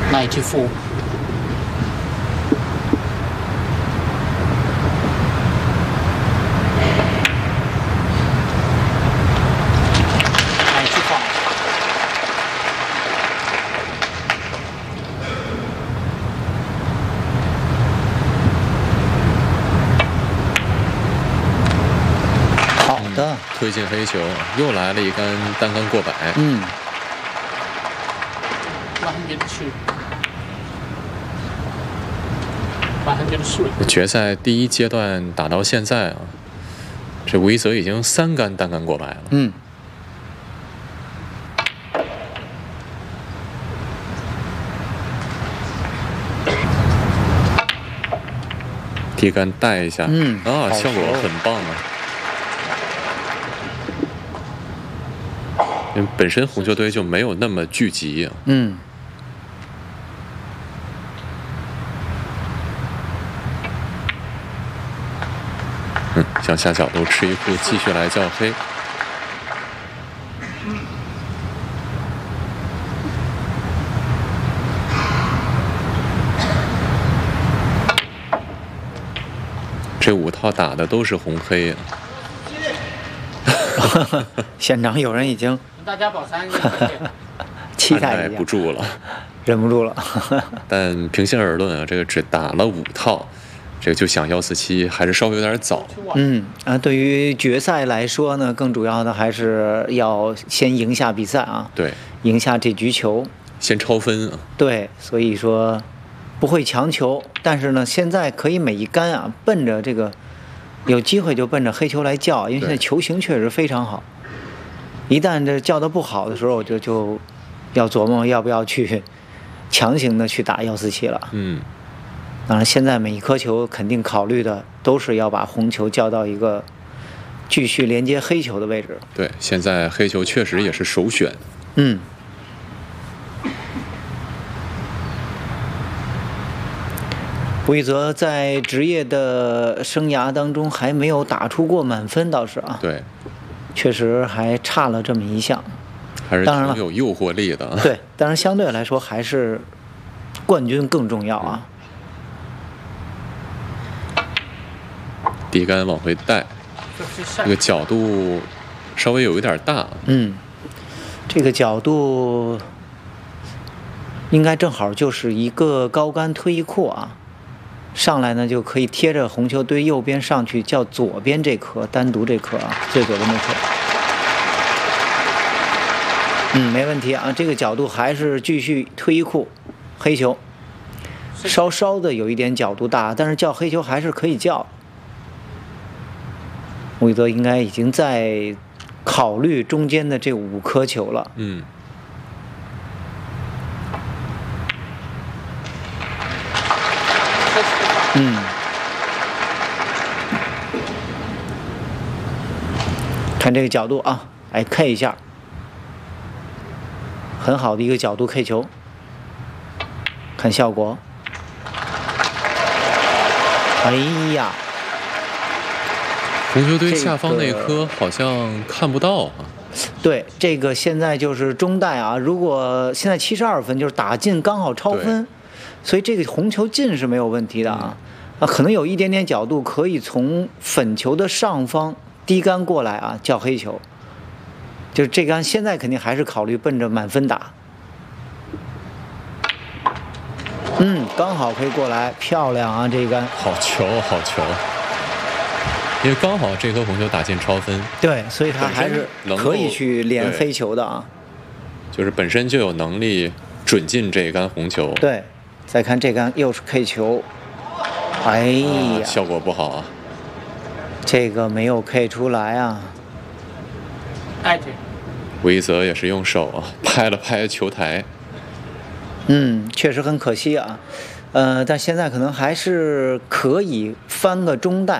94。 推进黑球，又来了一杆单杆过百。决赛第一阶段打到现在啊，这吴一泽已经3杆单杆过百了。低杆带一下，效果很棒啊。因为本身红球队就没有那么聚集啊。向下角度吃一库，继续来叫黑。这5套打的都是红黑啊。 现场有人已经大家保3 期待不住了， 忍不住了。 但平心而论啊，这个只打了5套，这个就想147还是稍微有点早。 对于决赛来说呢，更主要的还是要先赢下比赛啊。 对， 赢下这局球， 先超分啊。 对，所以说不会强求，但是呢，现在可以每一杆啊，奔着这个有机会就奔着黑球来叫，因为现在球形确实非常好。一旦这叫得不好的时候，就要琢磨要不要去强行的去打147了。当然，现在每一颗球肯定考虑的都是要把红球叫到一个继续连接黑球的位置。 对，现在黑球确实也是首选。 吴一泽在职业的生涯当中还没有打出过满分，倒是啊。 对， 确实还差了这么一项， 还是挺有诱惑力的。 对，当然相对来说还是冠军更重要啊。 低杆往回带，这个角度稍微有一点大。 这个角度应该正好就是一个高杆推一库啊。上来呢就可以贴着红球堆右边上去，叫左边这颗，单独这颗啊，最左边那颗。没问题啊，这个角度还是继续推一库，黑球，稍稍的有一点角度大，但是叫黑球还是可以叫。吴一泽应该已经在考虑中间的这5颗球了。看这个角度啊，来 K 一下，很好的一个角度 K 球，看效果。哎呀， 红球堆下方那颗好像看不到啊。 对，这个现在就是中带啊，如果现在72分，就是打进刚好超分，所以这个红球进是没有问题的啊。可能有一点点角度可以从粉球的上方低杆过来啊，叫黑球。就是这杆现在肯定还是考虑奔着满分打。刚好可以过来，漂亮啊！这杆好球，好球！因为刚好这颗红球打进超分， 对，所以他还是可以去连黑球的啊。 就是本身就有能力准进这杆红球。 对，再看这杆又是 K 球，哎呀， 效果不好啊。 这个没有 K 出来啊。 吴一泽也是用手啊拍了拍球台。 确实很可惜啊。但现在可能还是可以翻个中带。